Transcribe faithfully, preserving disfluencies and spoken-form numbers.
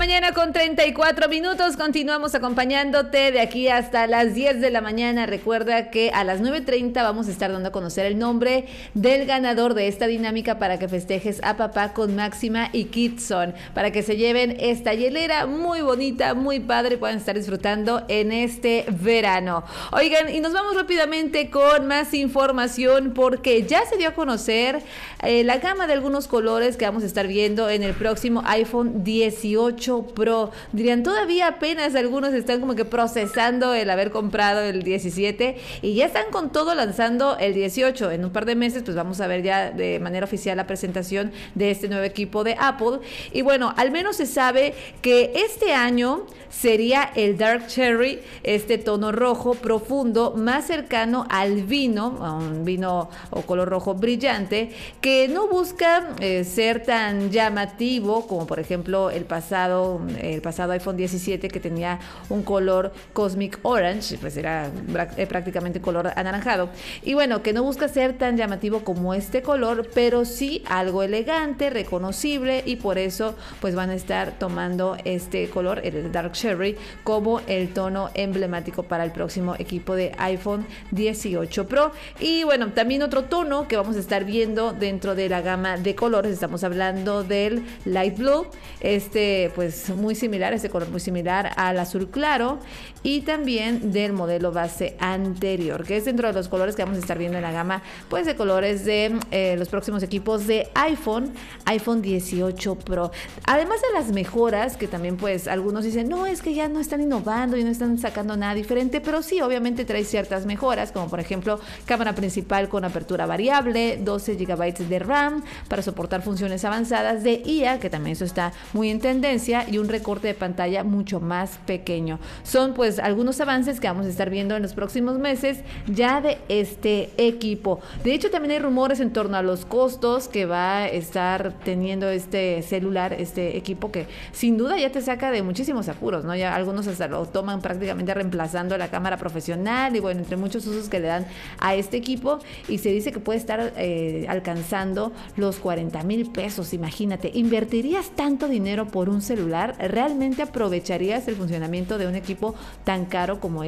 mañana con treinta y cuatro minutos. Continuamos acompañándote de aquí hasta las diez de la mañana. Recuerda que a las nueve treinta vamos a estar dando a conocer el nombre del ganador de esta dinámica para que festejes a papá con Máxima y Kitson, para que se lleven esta hielera muy bonita, muy padre, puedan estar disfrutando en este verano. Oigan, y nos vamos rápidamente con más información porque ya se dio a conocer eh, la gama de algunos colores que vamos a estar viendo en el próximo iPhone dieciocho Pro. Dirían, todavía apenas algunos están como que procesando el haber comprado el diecisiete y ya están con todo lanzando el dieciocho. En un par de meses pues vamos a ver ya de manera oficial la presentación de este nuevo equipo de Apple. Y bueno, al menos se sabe que este año sería el Dark Cherry, este tono rojo profundo más cercano al vino, a un vino o color rojo brillante, que no busca eh, ser tan llamativo como por ejemplo el pasado, el pasado iPhone diecisiete, que tenía un color Cosmic Orange, pues era prácticamente color anaranjado. Y bueno, que no busca ser tan llamativo como este color, pero sí algo elegante, reconocible, y por eso pues van a estar tomando este color, el Dark Cherry, como el tono emblemático para el próximo equipo de iPhone dieciocho Pro. Y bueno, también otro tono que vamos a estar viendo dentro de la gama de colores, estamos hablando del Light Blue, este pues muy similar, este color muy similar al azul claro, y también del modelo base anterior, que es dentro de los colores que vamos a estar viendo en la gama pues de colores de eh, los próximos equipos de iPhone, iPhone dieciocho Pro. Además de las mejoras, que también pues algunos dicen, no, es que ya no están innovando y no están sacando nada diferente, pero sí, obviamente trae ciertas mejoras, como por ejemplo cámara principal con apertura variable, doce gigabytes de RAM para soportar funciones avanzadas de I A, que también eso está muy en tendencia, y un recorte de pantalla mucho más pequeño. Son pues algunos avances que vamos a estar viendo en los próximos meses ya de este equipo. De hecho, también hay rumores en torno a los costos que va a estar teniendo este celular, este equipo, que sin duda ya te saca de muchísimos apuros, ¿no? Ya algunos hasta lo toman prácticamente reemplazando la cámara profesional, y bueno, entre muchos usos que le dan a este equipo, y se dice que puede estar eh, alcanzando los cuarenta mil pesos. Imagínate, ¿invertirías tanto dinero por un celular? ¿Realmente aprovecharías el funcionamiento de un equipo tan caro como este?